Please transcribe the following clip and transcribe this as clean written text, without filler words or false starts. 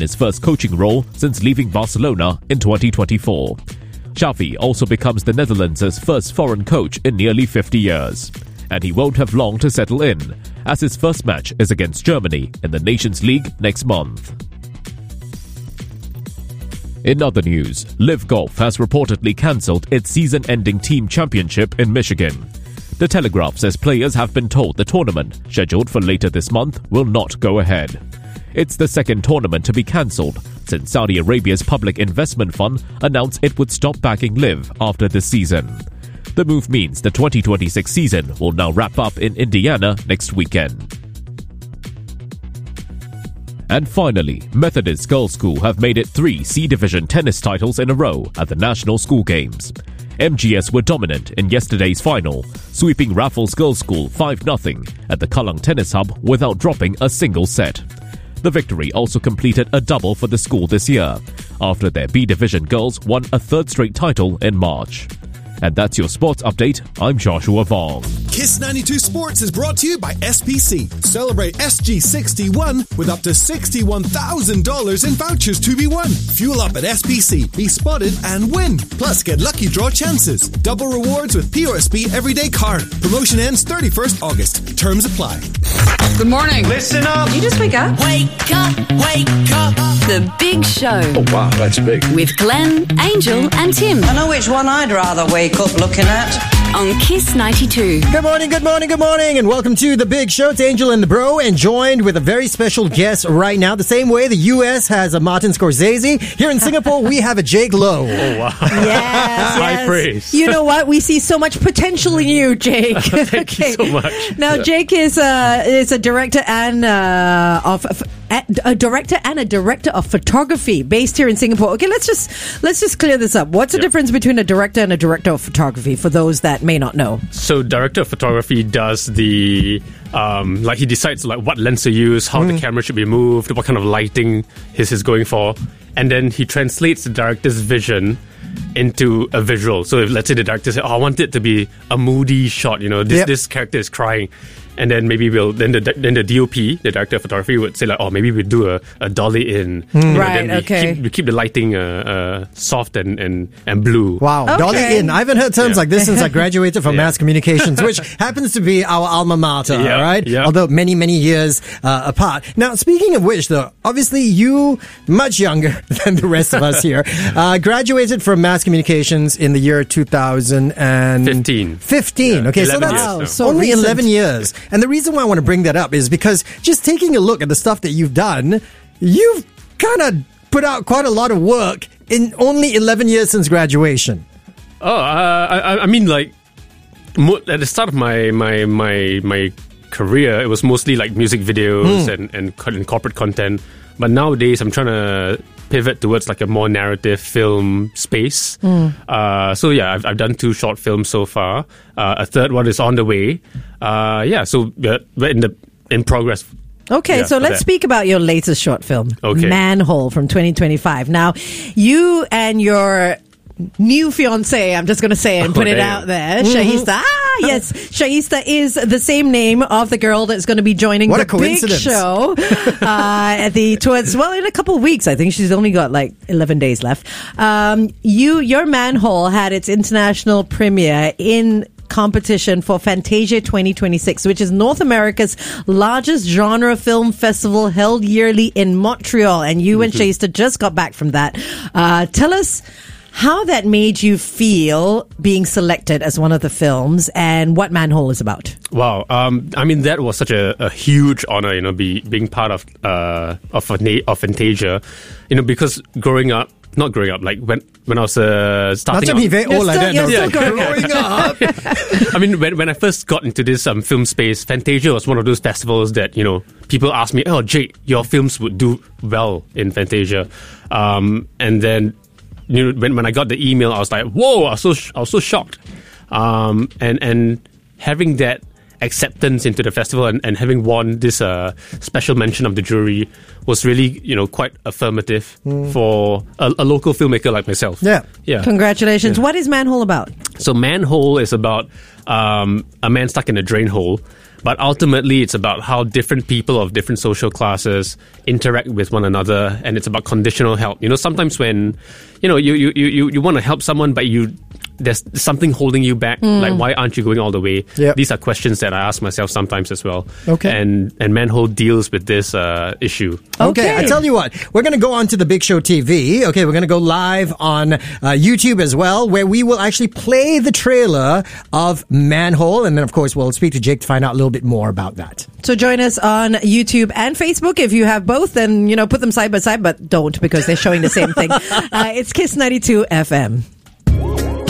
his first coaching role since leaving Barcelona in 2024. Xavi also becomes the Netherlands' first foreign coach in nearly 50 years. And he won't have long to settle in, as his first match is against Germany in the Nations League next month. In other news, LIV Golf has reportedly cancelled its season-ending team championship in Michigan. The Telegraph says players have been told the tournament, scheduled for later this month, will not go ahead. It's the second tournament to be cancelled since Saudi Arabia's Public Investment Fund announced it would stop backing LIV after this season. The move means the 2026 season will now wrap up in Indiana next weekend. And finally, Methodist Girls' School have made it 3 C Division tennis titles in a row at the National School Games. MGS were dominant in yesterday's final, sweeping Raffles Girls' School 5-0 at the Kallang Tennis Hub without dropping a single set. The victory also completed a double for the school this year, after their B Division girls won a 3rd straight title in March. And that's your sports update. I'm Joshua Vong. Kiss 92 Sports is brought to you by SPC. Celebrate SG61 with up to $61,000 in vouchers to be won. Fuel up at SPC, be spotted and win. Plus, get lucky draw chances. Double rewards with POSB Everyday Card. Promotion ends 31st August. Terms apply. Good morning. Listen up. Did you just wake up? Wake up, wake up. The Big Show. Oh, wow, that's big. With Glenn, Angel and Tim. I know which one I'd rather wake up looking at. On Kiss 92. Good morning, and welcome to The Big Show. It's Angel and the Bro, and joined with a very special guest right now. The same way the U.S. has a Martin Scorsese, here in Singapore we have a Jake Lowe. Oh, wow. Yes. High praise. You know what? We see so much potential in you, Jake. Thank you so much. Now, Jake is a director and a director of photography based here in Singapore. Okay, let's just clear this up. What's the difference between a director and a director of photography for those that may not know? So, director of photography does the he decides what lens to use, how the camera should be moved, what kind of lighting he's going for, and then he translates the director's vision into a visual. So, if let's say the director says, "Oh, I want it to be a moody shot," this character is crying. And then maybe then the DOP, the director of photography, would say maybe we do a dolly in. Right. We keep the lighting soft and blue. Wow, okay. Dolly in. I haven't heard terms like this since I graduated from mass communications, which happens to be our alma mater, right? Yeah. Although many years apart. Now, speaking of which, though, obviously you, much younger than the rest of us here, graduated from mass communications in the year 2015. 15. Okay, so that's only 11 years. And the reason why I want to bring that up is because just taking a look at the stuff that you've done, you've kind of put out quite a lot of work in only 11 years since graduation. Oh, I mean, at the start of my career, it was mostly music videos and corporate content. But nowadays, I'm trying to pivot towards a more narrative film space. I've done 2 short films so far. A third one is on the way. So we're in progress. Okay, so let's speak about your latest short film, Manhole, from 2025. Now, you and your new fiance, I'm just going to say it and put it out there, Shaista. Yes, Shaista is the same name of the girl that's going to be joining the Big Show in a couple of weeks. I think she's only got 11 days left. Your Manhole had its international premiere in competition for Fantasia 2026, which is North America's largest genre film festival held yearly in Montreal. And you and Shaista just got back from that. Tell us how that made you feel being selected as one of the films and what Manhole is about. Wow. That was such a huge honor, being part of Fantasia, because growing up, when I was starting Not to be very old like that. You're still growing up. When I first got into this film space, Fantasia was one of those festivals that, people asked me, "Oh, Jake, your films would do well in Fantasia." And then, when I got the email, I was like, "Whoa!" I was so shocked. And having that acceptance into the festival and having won this special mention of the jury was really, quite affirmative for a local filmmaker like myself. Yeah. Congratulations. Yeah. What is Manhole about? So Manhole is about a man stuck in a drain hole, But ultimately, it's about how different people of different social classes interact with one another, and it's about conditional help. Sometimes when, you want to help someone, but there's something holding you back. Like, why aren't you going all the way? Yep. These are questions that I ask myself sometimes as well. Okay. And Manhole deals with this issue. Okay, I tell you what, we're going to go on to the Big Show TV. Okay, we're going to go live on YouTube as well, where we will actually play the trailer of Manhole. And then, of course, we'll speak to Jake to find out a little bit more about that. So join us on YouTube and Facebook. If you have both, then, put them side by side, but don't, because they're showing the same thing. It's Kiss 92 FM.